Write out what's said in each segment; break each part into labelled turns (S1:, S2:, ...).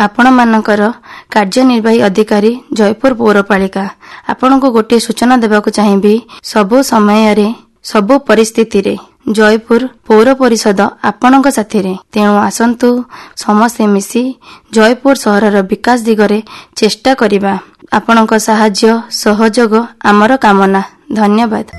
S1: आपण मानकर कार्यनिर्वाही अधिकारी जयपुर पौरपालिका आपनको गोटे सूचना देबाकू चाहिबी। सबु समय रे सबु परिस्थिति रे जयपुर पौर परिषद आपणक साथी रे तेणु आसंतु समस्ते मिसी जयपुर सहरर विकास दिगरे चेष्टा करिबा। आपणक सहाय्य सहयोग आमर कामना। धन्यवाद।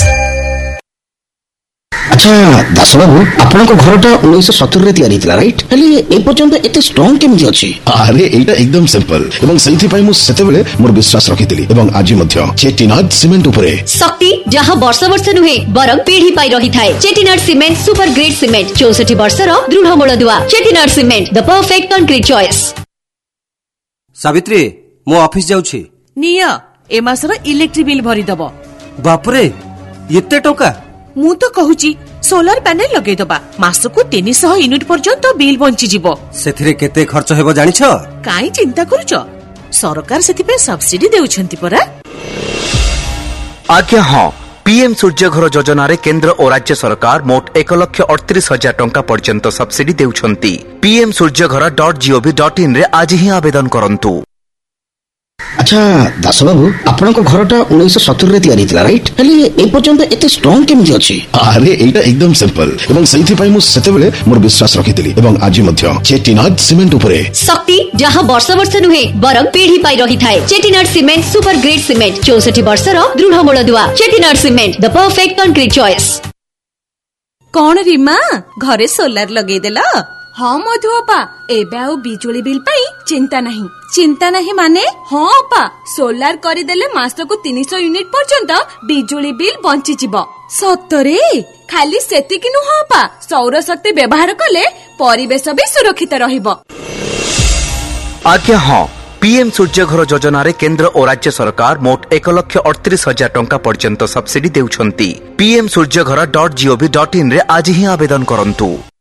S2: अच्छा दास बाबू आपण घरटा 1970 रे तैयारी थिला राइट हेले ए पर्यंत एते स्ट्रांग केमि अछि?
S3: अरे एटा एकदम सिंपल एवं सेहि पई मु सेते बेले मोर विश्वास रखितिली एवं आज मध्य चेटीनाड सीमेंट उपरे
S4: शक्ति जहां वर्ष वर्ष नुहे बरं पीढ़ी पाई रही थाए। Chettinad cement super grade cement 64 वर्षर दृढ़ मूलदुआ। Chettinad cement the perfect concrete choice.
S5: Savitri मो ऑफिस जाउछि
S6: निया ए मासर इलेक्ट्रिक बिल भरि दबो।
S5: बाप रे एते टका
S6: मु तो कहूची सोलर पैनल लगे दबा मासको 300 यूनिट पर्यंत बिल बंची जीवो।
S5: सेथिरे केते खर्च हेबो जानिछ?
S6: काई चिंता करूचो सरकार सेति पे सब्सिडी देउछंती परा।
S7: आज्ञा हां पीएम सूर्य घर योजना रे केंद्र और राज्य सरकार मोट 1,38,000 टंका पर्यंत सब्सिडी देउछंती। पीएम सूर्य घर.gov.in रे आज ही आवेदन करंतु।
S2: अच्छा दास बाबू आपण घरटा 1970 रे तैयारी थिला राइट हेले ए पर्यंत एते स्ट्रांग केमि अछि?
S3: अरे एटा एकदम सिंपल एवं सेहि पई मु सेते बेले मोर विश्वास रखितिली एवं आज मध्य चेटीनाड सीमेंट उपरे
S4: शक्ति जहां वर्ष वर्ष नुहे बरं पीढ़ी पाई रही थाए। Chettinad cement super grade cement 64 वर्षर दृढ़ मूलदुआ। Chettinad cement the perfect concrete choice.
S6: कौन रीमा घरे सोलर लगे देला? हाँ मधु अपा एबे आउ बिजुली बिल पाई चिंता नहीं माने हाँ अपा सोलार करिदेले मासको 300 यूनिट पर्यंत बिजुली बिल बंची जीवो। सतरे खाली सेतिकि नु हाँ अपा सौर शक्ति व्यवहार कले परिवेश भी सुरक्षित रहिबो।
S7: आज्ञा हां पीएम सूर्य घर योजना रे केंद्र और राज्य सरकार मोट 1,38,000 टंका पर्यंत सब्सिडी देउछंती। पीएम सूर्य घर.gov.in रे आज ही आवेदन करंतु।